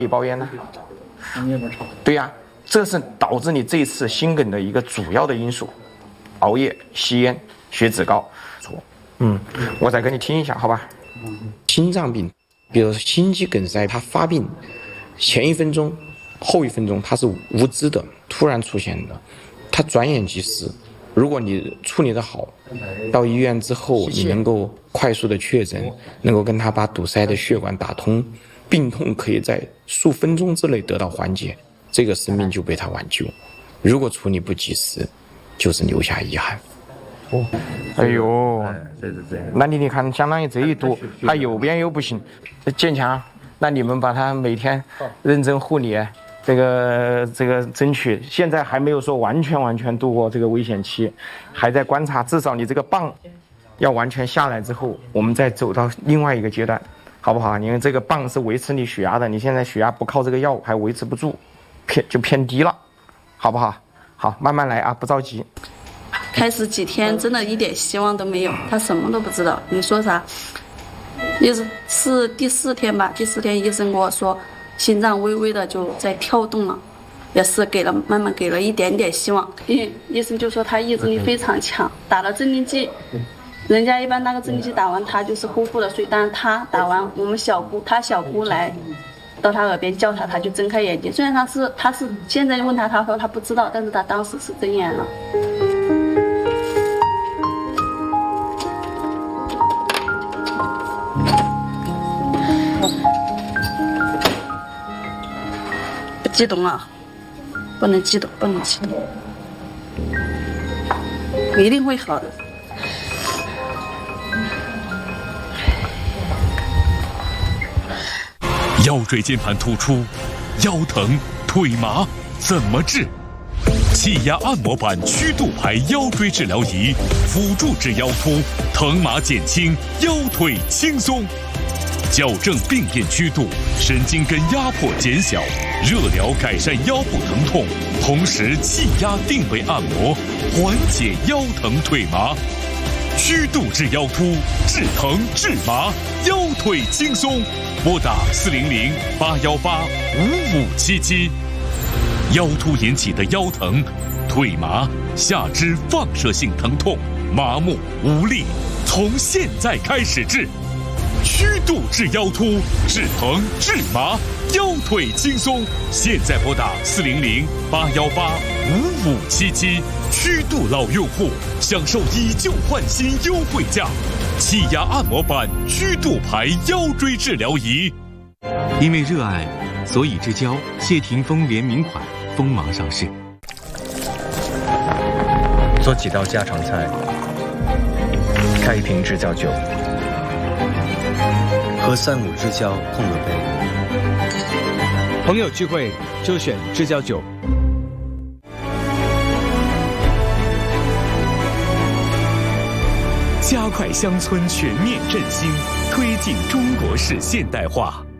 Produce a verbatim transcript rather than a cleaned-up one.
一包烟呢？对呀、啊，这是导致你这次心梗的一个主要的因素。熬夜、吸烟、血脂高。嗯，我再给你听一下，好吧？心脏病，比如心肌梗塞，它发病前一分钟、后一分钟它是无知的，突然出现的，它转眼即逝。如果你处理得好，到医院之后你能够快速的确诊，能够跟他把堵塞的血管打通，病痛可以在数分钟之内得到缓解，这个生命就被他挽救。如果处理不及时，就是留下遗憾。哦，哎呦， 对对对， 那你你看，相当于这一堵，他右边又不行，坚强，那你们把他每天认真护理。这个这个争取现在还没有说完全完全度过这个危险期，还在观察，至少你这个棒要完全下来之后，我们再走到另外一个阶段，好不好？因为这个棒是维持你血压的，你现在血压不靠这个药还维持不住，偏就偏低了，好不好？好，慢慢来啊，不着急。 开始几天真的一点希望都没有，他什么都不知道。你说啥？也是是第四天吧，第四天医生跟我说。心脏微微的就在跳动了，也是给了慢慢给了一点点希望。医医生就说他意志力非常强，打了镇定剂，人家一般那个镇定剂打完他就是呼呼的睡，但是他打完我们小姑他小姑来到他耳边叫他，他就睁开眼睛。虽然他是他是现在问他，他说他不知道，但是他当时是睁眼了。激动啊！不能激动，不能激动，一定会好的。 腰椎间盘突出，腰疼、腿麻怎么治？气压按摩板曲度牌腰椎治疗仪，辅助治腰突，疼麻减轻，腰腿轻松。矫正病变曲度，神经根压迫减小，热疗改善腰部疼痛，同时气压定位按摩，缓解腰疼腿麻。曲度治腰突，治疼治麻，腰腿轻松。拨打四零零八幺八五五七七。腰突引起的腰疼、腿麻、下肢放射性疼痛、麻木无力，从现在开始治。曲度治腰突，治疼治麻，腰腿轻松。现在拨打四零零八幺八五五七七，曲度老用户享受以旧换新优惠价，气压按摩板曲度牌腰椎治疗仪。 因为热爱，所以之交谢霆锋联名款锋芒上市。 做几道家常菜，开一瓶知交酒。 喝三五知交碰个杯， 朋友聚会就选知交酒。 加快乡村全面振兴，推进中国式现代化。